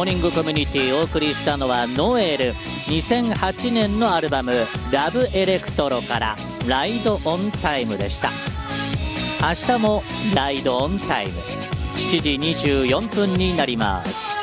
ーニングコミュニティお送りしたのはノエル、2008年のアルバムラブエレクトロからライドオンタイムでした。明日もライドオンタイム7時24分になります。